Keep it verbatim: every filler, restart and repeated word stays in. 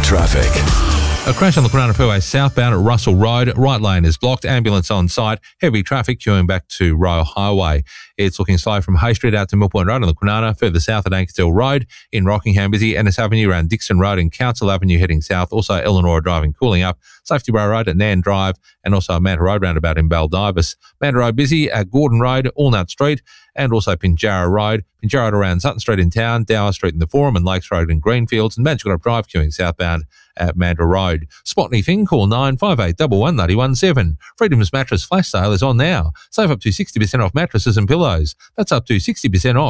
traffic. A crash on the Kwinana Freeway southbound at Russell Road. Right lane is blocked. Ambulance on site. Heavy traffic queuing back to Royal Highway. It's looking slow from Hay Street out to Mill Point Road on the Kwinana. Further south at Ankersdale Road. In Rockingham, busy. Ennis Avenue around Dixon Road and Council Avenue heading south. Also Eleanor driving cooling up. Safety Bar Road at Nan Drive and also Manta Road roundabout in Baldivis. Manta Road busy at Gordon Road, Allnut Street and also Pinjarra Road. Pinjarra Road around Sutton Street in town. Dower Street in the Forum and Lakes Road in Greenfields. And Manchester Drive queuing southbound at Manta Road. Spot anything, call nine five eight one one nine one seven. Freedom's Mattress Flash Sale is on now. Save up to sixty percent off mattresses and pillows. That's up to sixty percent off.